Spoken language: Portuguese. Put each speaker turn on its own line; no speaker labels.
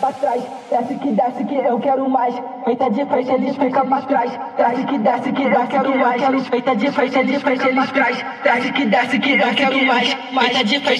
pra trás, desce que eu quero mais. Feita de frente, eles ficam pra trás. Desce que eu quero mais. Feita de frente, eles ficam pra trás. Desce que eu quero mais. Feita de frente.